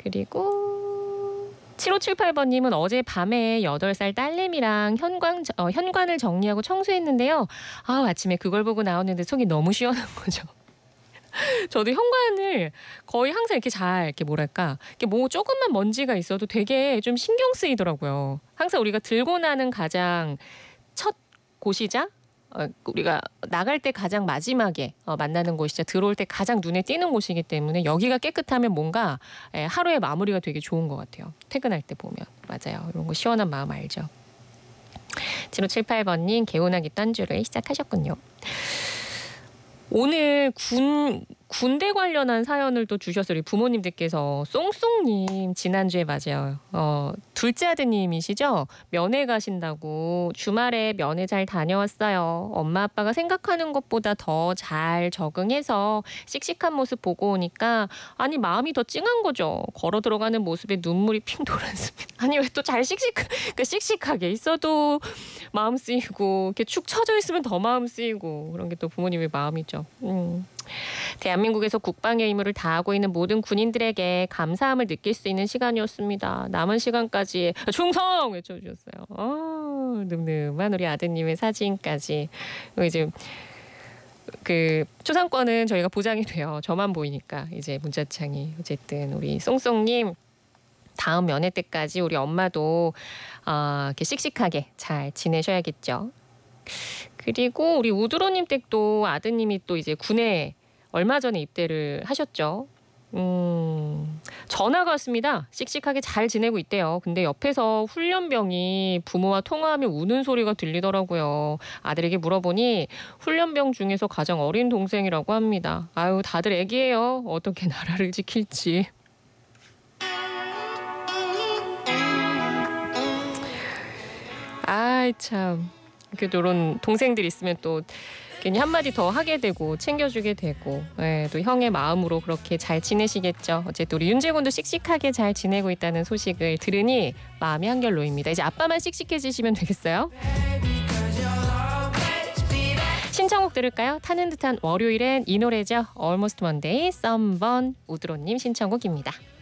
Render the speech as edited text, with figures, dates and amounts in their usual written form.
그리고 7578번님은 어젯밤에 8살 딸내미랑 현관을 정리하고 청소했는데요. 아침에 그걸 보고 나왔는데 속이 너무 시원한 거죠. 저도 현관을 거의 항상 이렇게 잘 이렇게 뭐랄까 이렇게 뭐 조금만 먼지가 있어도 되게 좀 신경 쓰이더라고요. 항상 우리가 들고 나는 가장 첫 곳이자 우리가 나갈 때 가장 마지막에 만나는 곳이자 들어올 때 가장 눈에 띄는 곳이기 때문에 여기가 깨끗하면 뭔가 하루의 마무리가 되게 좋은 것 같아요. 퇴근할 때 보면. 맞아요. 이런 거 시원한 마음 알죠. 7578번님 개운하게 딴주를 시작하셨군요. 오늘 군대 관련한 사연을 또 주셨어요. 우리 부모님들께서. 쏭쏭님 지난주에 맞아요. 둘째 아드님이시죠? 면회 가신다고 주말에 면회 잘 다녀왔어요. 엄마 아빠가 생각하는 것보다 더 잘 적응해서 씩씩한 모습 보고 오니까 마음이 더 찡한 거죠. 걸어 들어가는 모습에 눈물이 핑 돌았습니다. 왜 또 잘 씩씩하게 있어도 마음 쓰이고 이렇게 축 처져 있으면 더 마음 쓰이고 그런 게 또 부모님의 마음이죠. 대한민국에서 국방의 의무를 다하고 있는 모든 군인들에게 감사함을 느낄 수 있는 시간이었습니다. 남은 시간까지 충성! 외쳐주셨어요. 늠름한 우리 아드님의 사진까지. 이제 그 초상권은 저희가 보장이 돼요. 저만 보이니까 이제 문자창이. 어쨌든 우리 쏭쏭님 다음 면회 때까지 우리 엄마도 이렇게 씩씩하게 잘 지내셔야겠죠. 그리고 우리 우드로님 댁도 아드님이 또 이제 군에 얼마 전에 입대를 하셨죠. 전화가 왔습니다. 씩씩하게 잘 지내고 있대요. 근데 옆에서 훈련병이 부모와 통화하며 우는 소리가 들리더라고요. 아들에게 물어보니 훈련병 중에서 가장 어린 동생이라고 합니다. 다들 애기예요. 어떻게 나라를 지킬지. 참. 이런 동생들 있으면 또 괜히 한마디 더 하게 되고 챙겨주게 되고 또 형의 마음으로 그렇게 잘 지내시겠죠. 어쨌든 우리 윤재군도 씩씩하게 잘 지내고 있다는 소식을 들으니 마음이 한결 놓입니다. 이제 아빠만 씩씩해지시면 되겠어요. 신청곡 들을까요? 타는 듯한 월요일엔 이 노래죠. Almost Monday, Someone 우드로님 신청곡입니다.